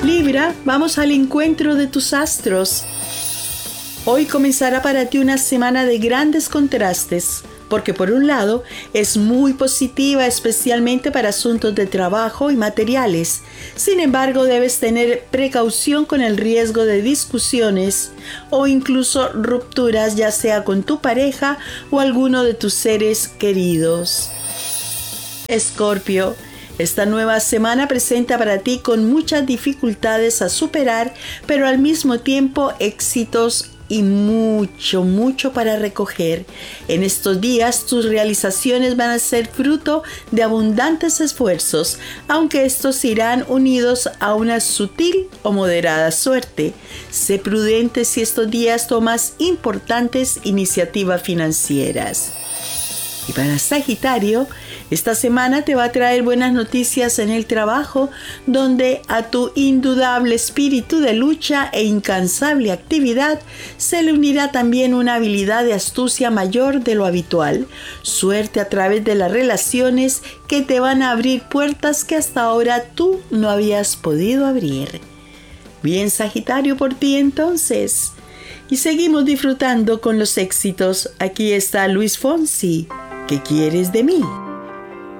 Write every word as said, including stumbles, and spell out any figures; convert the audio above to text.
Libra, vamos al encuentro de tus astros. Hoy comenzará para ti una semana de grandes contrastes, porque por un lado es muy positiva, especialmente para asuntos de trabajo y materiales. Sin embargo, debes tener precaución con el riesgo de discusiones o incluso rupturas, ya sea con tu pareja o alguno de tus seres queridos. Escorpio, esta nueva semana presenta para ti con muchas dificultades a superar, pero al mismo tiempo éxitos y mucho, mucho para recoger. En estos días tus realizaciones van a ser fruto de abundantes esfuerzos, aunque estos irán unidos a una sutil o moderada suerte. Sé prudente si estos días tomas importantes iniciativas financieras. Y para Sagitario, esta semana te va a traer buenas noticias en el trabajo, donde a tu indudable espíritu de lucha e incansable actividad se le unirá también una habilidad de astucia mayor de lo habitual. Suerte a través de las relaciones que te van a abrir puertas que hasta ahora tú no habías podido abrir. Bien, Sagitario, por ti entonces. Y seguimos disfrutando con los éxitos. Aquí está Luis Fonsi. ¿Qué quieres de mí?